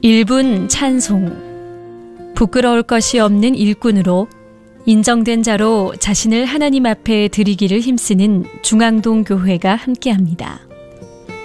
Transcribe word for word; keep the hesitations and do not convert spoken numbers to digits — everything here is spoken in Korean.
일 분 찬송. 부끄러울 것이 없는 일꾼으로 인정된 자로 자신을 하나님 앞에 드리기를 힘쓰는 중앙동 교회가 함께합니다.